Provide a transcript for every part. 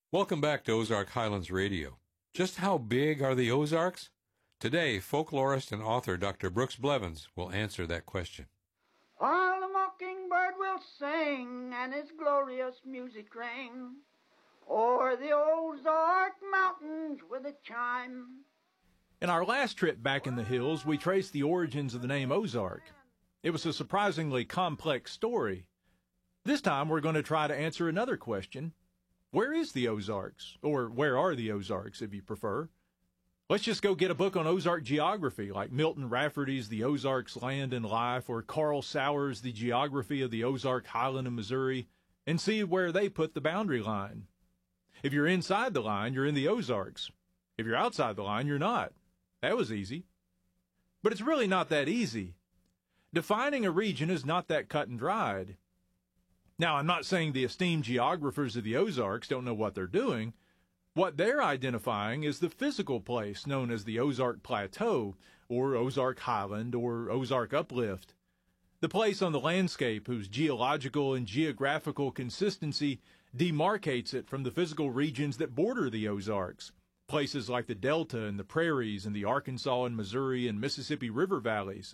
Welcome back to Ozark Highlands Radio. Just how big are the Ozarks? Today, folklorist and author Dr. Brooks Blevins will answer that question. While the mockingbird will sing and his glorious music ring o'er the Ozark mountains with a chime. In our last trip back in the hills, we traced the origins of the name Ozark. It was a surprisingly complex story. This time we're going to try to answer another question. Where is the Ozarks? Or where are the Ozarks, if you prefer? Let's just go get a book on Ozark geography, like Milton Rafferty's The Ozarks Land and Life, or Carl Sauer's The Geography of the Ozark Highland of Missouri, and see where they put the boundary line. If you're inside the line, you're in the Ozarks. If you're outside the line, you're not. That was easy. But it's really not that easy. Defining a region is not that cut and dried. Now, I'm not saying the esteemed geographers of the Ozarks don't know what they're doing. What they're identifying is the physical place known as the Ozark Plateau, or Ozark Highland, or Ozark Uplift. The place on the landscape whose geological and geographical consistency demarcates it from the physical regions that border the Ozarks, places like the Delta and the Prairies and the Arkansas and Missouri and Mississippi River valleys.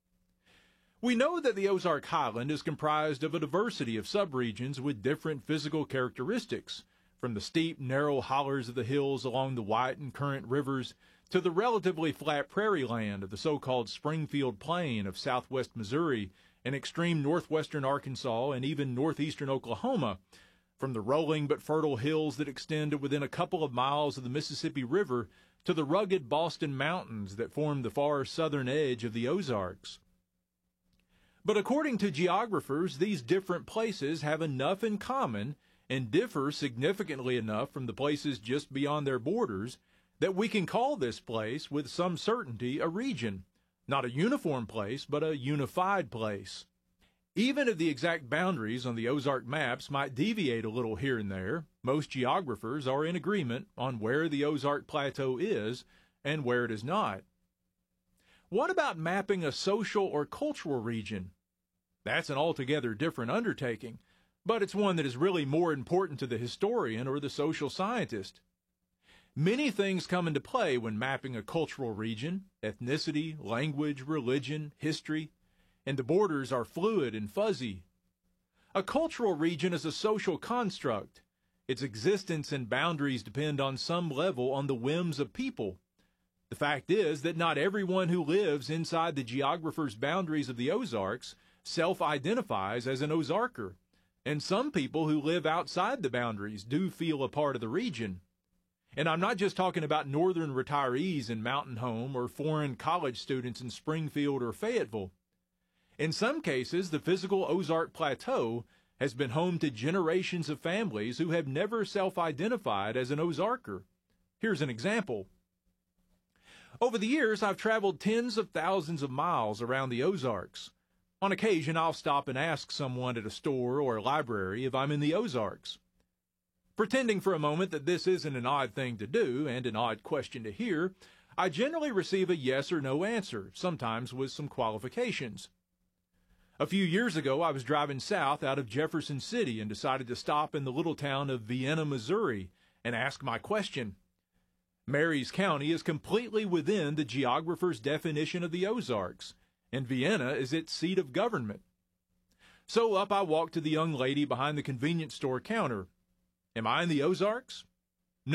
We know that the Ozark Highland is comprised of a diversity of subregions with different physical characteristics, from the steep, narrow hollers of the hills along the White and Current rivers to the relatively flat prairie land of the so-called Springfield Plain of southwest Missouri and extreme northwestern Arkansas and even northeastern Oklahoma, from the rolling but fertile hills that extend to within a couple of miles of the Mississippi River to the rugged Boston Mountains that form the far southern edge of the Ozarks. But according to geographers, these different places have enough in common and differ significantly enough from the places just beyond their borders that we can call this place with some certainty a region, not a uniform place, but a unified place. Even if the exact boundaries on the Ozark maps might deviate a little here and there, most geographers are in agreement on where the Ozark Plateau is and where it is not. What about mapping a social or cultural region? That's an altogether different undertaking, but it's one that is really more important to the historian or the social scientist. Many things come into play when mapping a cultural region: ethnicity, language, religion, history, and the borders are fluid and fuzzy. A cultural region is a social construct. Its existence and boundaries depend on some level on the whims of people. The fact is that not everyone who lives inside the geographer's boundaries of the Ozarks self-identifies as an Ozarker, and some people who live outside the boundaries do feel a part of the region. And I'm not just talking about northern retirees in Mountain Home or foreign college students in Springfield or Fayetteville. In some cases, the physical Ozark Plateau has been home to generations of families who have never self-identified as an Ozarker. Here's an example. Over the years, I've traveled tens of thousands of miles around the Ozarks. On occasion, I'll stop and ask someone at a store or a library if I'm in the Ozarks. Pretending for a moment that this isn't an odd thing to do and an odd question to hear, I generally receive a yes or no answer, sometimes with some qualifications. A few years ago, I was driving south out of Jefferson City and decided to stop in the little town of Vienna, Missouri, and ask my question. Marys County is completely within the geographer's definition of the Ozarks, and Vienna is its seat of government. So up I walked to the young lady behind the convenience store counter. "Am I in the Ozarks?"